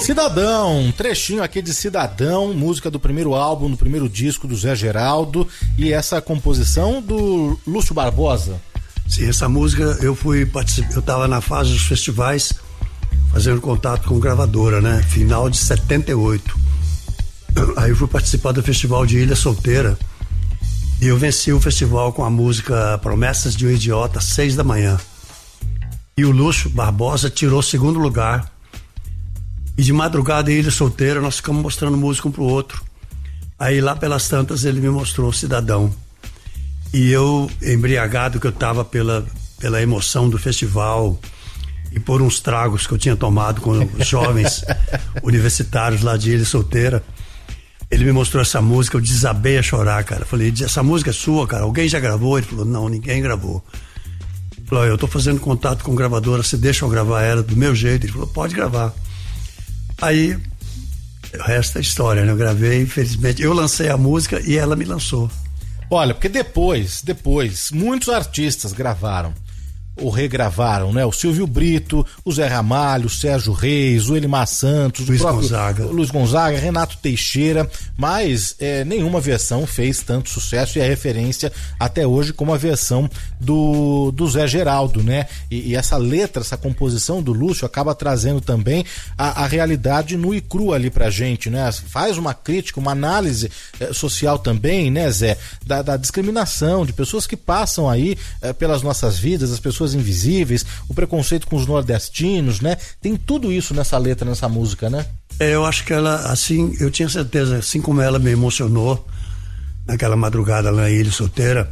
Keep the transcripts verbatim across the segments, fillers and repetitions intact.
Cidadão, um trechinho aqui de Cidadão, música do primeiro álbum, do primeiro disco do Zé Geraldo, e essa composição do Lúcio Barbosa. Sim, essa música eu fui participar, eu tava na fase dos festivais fazendo contato com gravadora, né? Final de setenta e oito. Aí eu fui participar do festival de Ilha Solteira e eu venci o festival com a música Promessas de um Idiota, às seis da manhã. E o Lúcio Barbosa tirou o segundo lugar. E de madrugada em Ilha Solteira nós ficamos mostrando música um pro outro. Aí lá pelas tantas ele me mostrou Cidadão. E eu, embriagado que eu tava pela, pela emoção do festival e por uns tragos que eu tinha tomado com os jovens universitários lá de Ilha Solteira, ele me mostrou essa música, eu desabei a chorar, cara. Falei, essa música é sua, cara, alguém já gravou? Ele falou, não, ninguém gravou. Ele falou, eu tô fazendo contato com gravadora, você deixa eu gravar ela do meu jeito? Ele falou, pode gravar. Aí, o resto é história, né? Eu gravei, infelizmente, eu lancei a música e ela me lançou. Olha, porque depois, depois, muitos artistas gravaram ou regravaram, né? O Silvio Brito, o Zé Ramalho, o Sérgio Reis, o Elimar Santos, Luiz o próprio Gonzaga. Luiz Gonzaga, Renato Teixeira, mas é, nenhuma versão fez tanto sucesso e é referência até hoje como a versão do, do Zé Geraldo, né? E, e essa letra, essa composição do Lúcio acaba trazendo também a, a realidade nua e crua ali pra gente, né? Faz uma crítica, uma análise é, social também, né, Zé? Da, da discriminação de pessoas que passam aí é, pelas nossas vidas, as pessoas invisíveis, o preconceito com os nordestinos, né? Tem tudo isso nessa letra, nessa música, né? É, eu acho que ela, assim, eu tinha certeza, assim como ela me emocionou naquela madrugada lá em Ilha Solteira,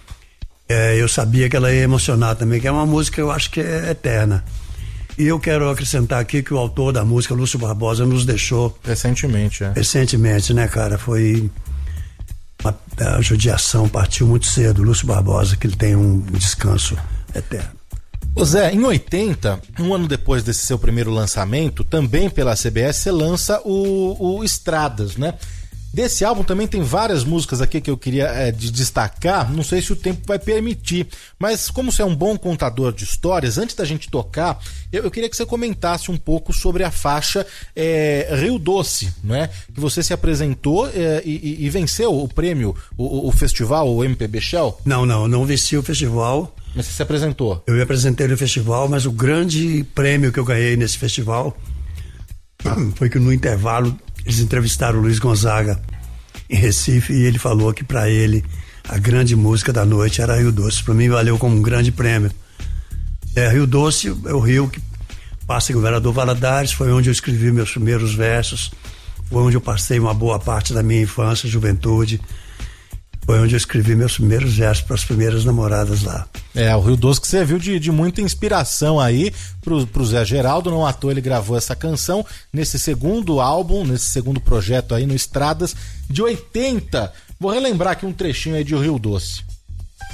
é, eu sabia que ela ia emocionar também, que é uma música que eu acho que é eterna. E eu quero acrescentar aqui que o autor da música, Lúcio Barbosa, nos deixou recentemente, é. Recentemente, né, cara? Foi uma, a judiação, partiu muito cedo. Lúcio Barbosa, que ele tem um descanso eterno. Ô Zé, em oitenta, um ano depois desse seu primeiro lançamento, também pela C B S, você lança o, o Estradas, né? Desse álbum também tem várias músicas aqui que eu queria é, de destacar, não sei se o tempo vai permitir, mas como você é um bom contador de histórias, antes da gente tocar, eu, eu queria que você comentasse um pouco sobre a faixa é, Rio Doce, né? Que você se apresentou é, e, e venceu o prêmio, o, o festival, o M P B Shell? Não, não, não venci o festival. Mas você se apresentou? Eu me apresentei no festival, mas o grande prêmio que eu ganhei nesse festival foi que no intervalo eles entrevistaram o Luiz Gonzaga em Recife e ele falou que pra ele a grande música da noite era Rio Doce. Pra mim valeu como um grande prêmio. É, Rio Doce é o rio que passa em Governador Valadares, foi onde eu escrevi meus primeiros versos, foi onde eu passei uma boa parte da minha infância, juventude. Foi onde eu escrevi meus primeiros versos para as primeiras namoradas lá. É, o Rio Doce que serviu de, de muita inspiração aí pro, pro Zé Geraldo, não à toa ele gravou essa canção nesse segundo álbum, nesse segundo projeto aí no Estradas de oitenta. Vou relembrar aqui um trechinho aí de O Rio Doce.